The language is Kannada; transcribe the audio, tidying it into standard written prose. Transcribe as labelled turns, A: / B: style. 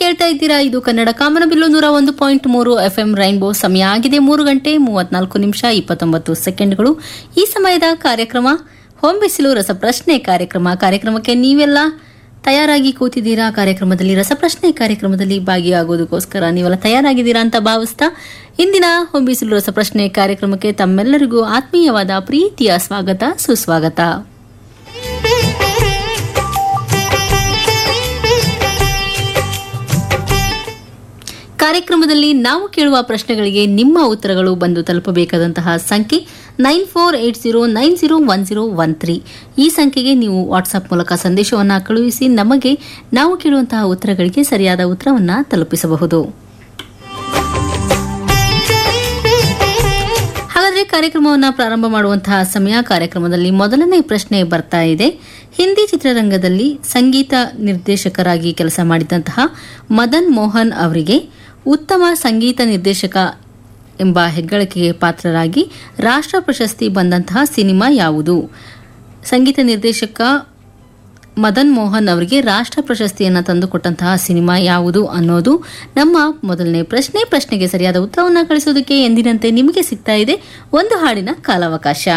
A: ಕೇಳ್ತಾ ಇದ್ದೀರಾ, ಇದು ಕನ್ನಡ ಕಾಮನಬಿಲ್ಲು 101.3 FM ರೈನ್ಬೋ. ಸಮಯ ಆಗಿದೆ 3:34:29 ಈ ಸಮಯದ ಕಾರ್ಯಕ್ರಮ ಹೊಂಬಿಸಿಲು ರಸಪ್ರಶ್ನೆ ಕಾರ್ಯಕ್ರಮಕ್ಕೆ ನೀವೆಲ್ಲ ತಯಾರಾಗಿ ಕೂತಿದ್ದೀರಾ. ಕಾರ್ಯಕ್ರಮದಲ್ಲಿ ಭಾಗಿಯಾಗೋದಕ್ಕೋಸ್ಕರ ನೀವೆಲ್ಲ ತಯಾರಾಗಿದ್ದೀರಾ ಅಂತ ಭಾವಿಸ್ತಾ ಇಂದಿನ ಹೊಂಬಿಸಿಲು ರಸಪ್ರಶ್ನೆ ಕಾರ್ಯಕ್ರಮಕ್ಕೆ ತಮ್ಮೆಲ್ಲರಿಗೂ ಆತ್ಮೀಯವಾದ ಪ್ರೀತಿಯ ಸ್ವಾಗತ ಸುಸ್ವಾಗತ. ಕಾರ್ಯಕ್ರಮದಲ್ಲಿ ನಾವು ಕೇಳುವ ಪ್ರಶ್ನೆಗಳಿಗೆ ನಿಮ್ಮ ಉತ್ತರಗಳು ಬಂದು ತಲುಪಬೇಕಾದಂತಹ ಸಂಖ್ಯೆ 9480901013. ಈ ಸಂಖ್ಯೆಗೆ ನೀವು ವಾಟ್ಸ್ಆಪ್ ಮೂಲಕ ಸಂದೇಶವನ್ನು ಕಳುಹಿಸಿ ನಮಗೆ ನಾವು ಕೇಳುವಂತಹ ಉತ್ತರಗಳಿಗೆ ಸರಿಯಾದ ಉತ್ತರವನ್ನು ತಲುಪಿಸಬಹುದು. ಹಾಗಾದರೆ ಕಾರ್ಯಕ್ರಮವನ್ನು ಪ್ರಾರಂಭ ಮಾಡುವಂತಹ ಸಮಯ. ಕಾರ್ಯಕ್ರಮದಲ್ಲಿ ಮೊದಲನೇ ಪ್ರಶ್ನೆ ಬರ್ತಾ ಇದೆ. ಹಿಂದಿ ಚಿತ್ರರಂಗದಲ್ಲಿ ಸಂಗೀತ ನಿರ್ದೇಶಕರಾಗಿ ಕೆಲಸ ಮಾಡಿದಂತಹ ಮದನ್ ಮೋಹನ್ ಅವರಿಗೆ ಉತ್ತಮ ಸಂಗೀತ ನಿರ್ದೇಶಕ ಎಂಬ ಹೆಗ್ಗಳಿಕೆಗೆ ಪಾತ್ರರಾಗಿ ರಾಷ್ಟ್ರ ಪ್ರಶಸ್ತಿ ಬಂದಂತಹ ಸಿನಿಮಾ ಯಾವುದು? ಸಂಗೀತ ನಿರ್ದೇಶಕ ಮದನ್ ಮೋಹನ್ ಅವರಿಗೆ ರಾಷ್ಟ್ರ ಪ್ರಶಸ್ತಿಯನ್ನು ತಂದುಕೊಟ್ಟಂತಹ ಸಿನಿಮಾ ಯಾವುದು ಅನ್ನೋದು ನಮ್ಮ ಮೊದಲನೇ ಪ್ರಶ್ನೆ. ಪ್ರಶ್ನೆಗೆ ಸರಿಯಾದ ಉತ್ತರವನ್ನು ಕಳಿಸೋದಕ್ಕೆ ಎಂದಿನಂತೆ ನಿಮಗೆ ಸಿಗ್ತಾ ಇದೆ ಒಂದು ಹಾಡಿನ ಕಾಲಾವಕಾಶ.